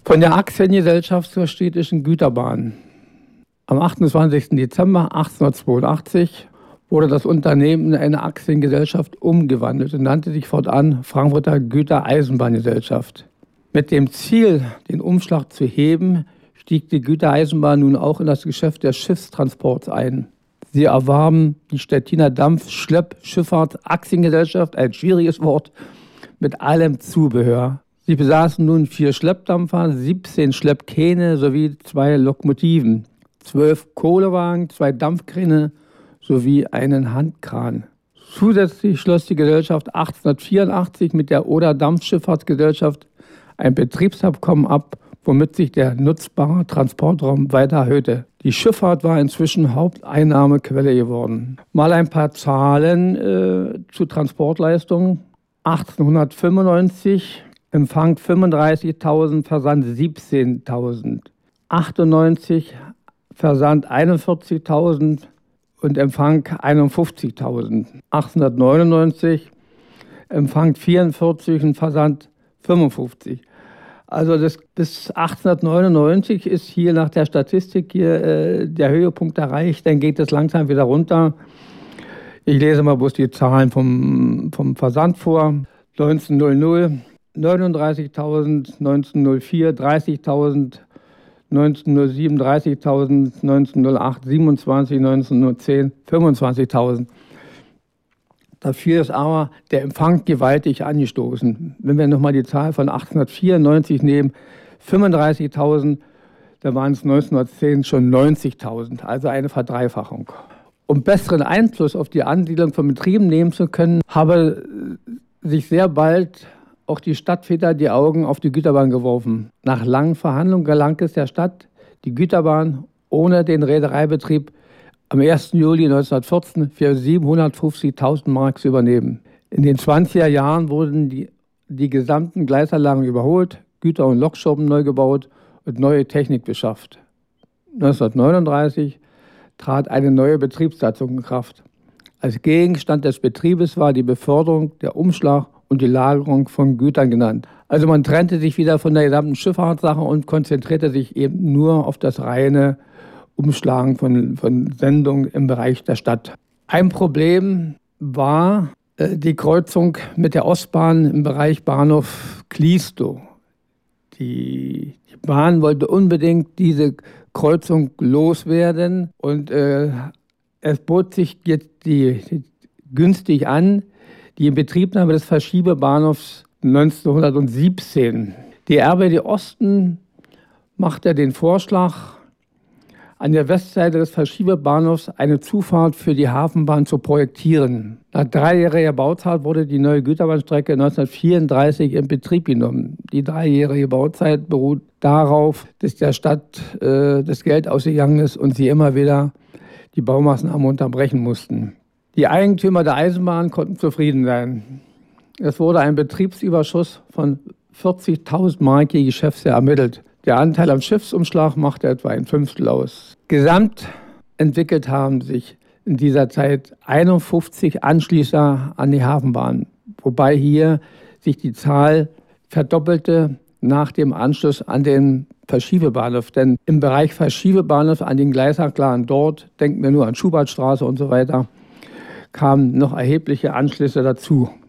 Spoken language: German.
Von der Aktiengesellschaft zur Städtischen Güterbahn. Am 28. Dezember 1882 wurde das Unternehmen in eine Aktiengesellschaft umgewandelt und nannte sich fortan Frankfurter Gütereisenbahngesellschaft. Mit dem Ziel, den Umschlag zu heben, stieg die Gütereisenbahn nun auch in das Geschäft des Schiffstransports ein. Sie erwarben die Stettiner Dampf-Schlepp-Schifffahrt-Aktiengesellschaft, ein schwieriges Wort, mit allem Zubehör. Sie besaßen nun 4 Schleppdampfer, 17 Schleppkähne sowie 2 Lokomotiven, 12 Kohlewagen, 2 Dampfkräne sowie einen Handkran. Zusätzlich schloss die Gesellschaft 1884 mit der Oder Dampfschifffahrtsgesellschaft ein Betriebsabkommen ab, womit sich der nutzbare Transportraum weiter erhöhte. Die Schifffahrt war inzwischen Haupteinnahmequelle geworden. Mal ein paar Zahlen zu Transportleistungen. 1895 Empfang 35.000, Versand 17.000. 98 Versand 41.000 und Empfang 51.000. 1899 Empfang 44 und Versand 55. Also bis 1899 ist hier nach der Statistik hier, der Höhepunkt erreicht, dann geht es langsam wieder runter. Ich lese mal bloß die Zahlen vom Versand vor. 1900 39.000, 1904 30.000, 1907 30.000, 1908 27, 1910 25.000. Dafür ist aber der Empfang gewaltig angestoßen. Wenn wir nochmal die Zahl von 1894 nehmen, 35.000, da waren es 1910 schon 90.000, also eine Verdreifachung. Um besseren Einfluss auf die Ansiedlung von Betrieben nehmen zu können, habe sich sehr bald auch die Stadtväter die Augen auf die Güterbahn geworfen. Nach langen Verhandlungen gelang es der Stadt, die Güterbahn ohne den Reedereibetrieb am 1. Juli 1914 für 750.000 Mark zu übernehmen. In den 20er Jahren wurden die gesamten Gleisanlagen überholt, Güter- und Lokschuppen neu gebaut und neue Technik beschafft. 1939 trat eine neue Betriebssatzung in Kraft. Als Gegenstand des Betriebes war die Beförderung, der Umschlag und die Lagerung von Gütern genannt. Also man trennte sich wieder von der gesamten Schifffahrtssache und konzentrierte sich eben nur auf das reine Umschlagen von Sendungen im Bereich der Stadt. Ein Problem war die Kreuzung mit der Ostbahn im Bereich Bahnhof Kliestow. Die Bahn wollte unbedingt diese Kreuzung loswerden und es bot sich jetzt günstig an, die Inbetriebnahme des Verschiebebahnhofs 1917. Die RBD Osten machte den Vorschlag, an der Westseite des Verschiebebahnhofs eine Zufahrt für die Hafenbahn zu projektieren. Nach 3-jähriger Bauzeit wurde die neue Güterbahnstrecke 1934 in Betrieb genommen. Die 3-jährige Bauzeit beruht darauf, dass der Stadt das Geld ausgegangen ist und sie immer wieder die Baumaßnahmen unterbrechen mussten. Die Eigentümer der Eisenbahn konnten zufrieden sein. Es wurde ein Betriebsüberschuss von 40.000 Mark je Geschäftsjahr ermittelt. Der Anteil am Schiffsumschlag machte etwa ein Fünftel aus. Gesamt entwickelt haben sich in dieser Zeit 51 Anschließer an die Hafenbahn, wobei hier sich die Zahl verdoppelte nach dem Anschluss an den Verschiebebahnhof. Denn im Bereich Verschiebebahnhof an den Gleisanlagen dort, denken wir nur an Schubertstraße und so weiter, kamen noch erhebliche Anschlüsse dazu.